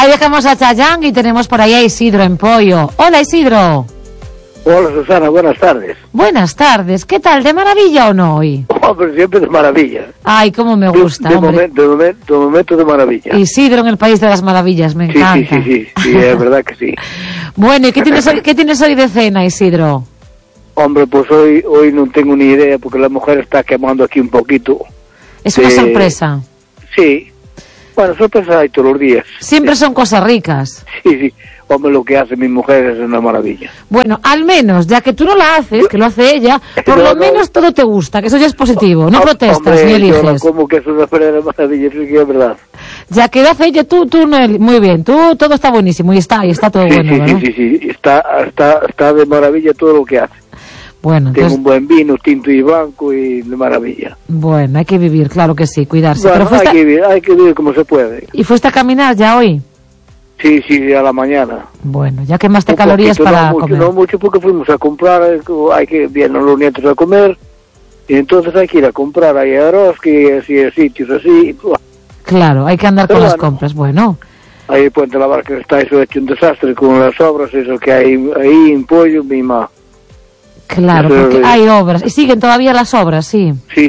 Ahí dejamos a Chayanne y tenemos por ahí a Isidro en Pollo. Hola, Isidro. Hola, Susana, buenas tardes. Buenas tardes. ¿Qué tal? ¿De maravilla o no hoy? Pero siempre de maravilla. Ay, cómo me gusta, de hombre. momento de maravilla. Isidro en el país de las maravillas, me encanta. Sí, es verdad que sí. Bueno, ¿y qué tienes hoy de cena, Isidro? Hombre, pues hoy no tengo ni idea porque la mujer está quemando aquí un poquito. Es una sorpresa. Sí. Bueno, sorpresa hay todos los días. Siempre son cosas ricas. Sí. Hombre, lo que hace mi mujer es una maravilla. Bueno, al menos, ya que tú no la haces, que lo hace ella, por lo menos todo te gusta, que eso ya es positivo. No protestas, hombre, ni eliges. Yo no como que es una maravilla, sí que es verdad. Ya que lo hace ella, tú no muy bien. Tú, todo está buenísimo y está todo bueno, ¿verdad? Sí. Está de maravilla todo lo que hace. Bueno, tengo un buen vino, tinto y blanco y de maravilla. Bueno, hay que vivir, claro que sí, cuidarse. Bueno, pero hay que vivir como se puede. ¿Y fuiste a caminar ya hoy? Sí, a la mañana. Bueno, ya quemaste calorías para comer. No mucho porque fuimos a comprar, vienen los nietos a comer, y entonces hay que ir a comprar ahí a Eroski, así, a sitios así. Claro, hay que andar con las compras, bueno. Ahí en Puente la Barca está eso hecho un desastre con las obras, eso que hay ahí en Pollo, mi mamá. Claro, porque hay obras. ¿Y siguen todavía las obras, sí? Sí.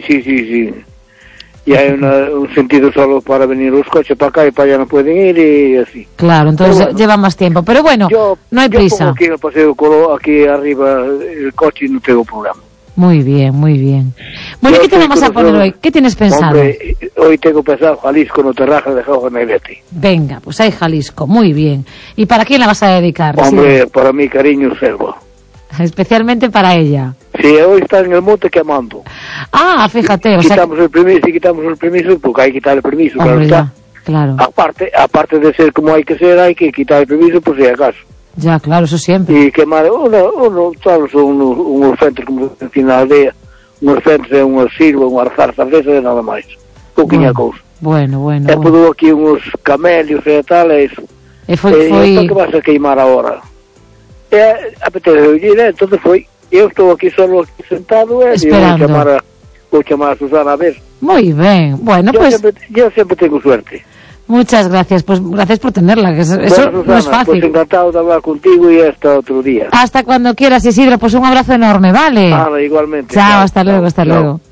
Y hay un sentido solo para venir los coches para acá y para allá no pueden ir y así. Claro, entonces bueno, lleva más tiempo. Pero bueno, no hay prisa. Yo pongo aquí en el paseo aquí arriba el coche y no tengo problema. Muy bien. Bueno, ¿qué te vamos a poner hoy? ¿Qué tienes pensado? Hombre, hoy tengo pensado Jalisco, no te rajas de Jauja Negrete. Venga, pues hay Jalisco, muy bien. ¿Y para quién la vas a dedicar? Hombre, ¿sí? Para mi cariño Selva. Especialmente para ella. Sí, hoy está en el monte quemando. Ah, fíjate, si quitamos el permiso, porque hay que quitar el permiso, hombre, claro. Aparte de ser como hay que ser, hay que quitar el permiso por si acaso. Ya, claro, eso siempre. Y quemar, unos centros como en final de unos centros, unos silvos, unas zarzas de esas, nada más. Pouquinha cousa. Bueno. Pudo aquí unos camelios e tal, e iso. Foi... que vas a queimar agora? Apetece ir, entonces foi. Eu estou aquí solo sentado e vou chamar a Susana a ver. Muy bien, bueno, yo siempre tengo suerte. Muchas gracias, pues gracias por tenerla, que eso Susana, no es fácil. Pues encantado de hablar contigo y hasta otro día. Hasta cuando quieras, Isidro, pues un abrazo enorme, ¿vale? Igualmente. Chao, hasta luego.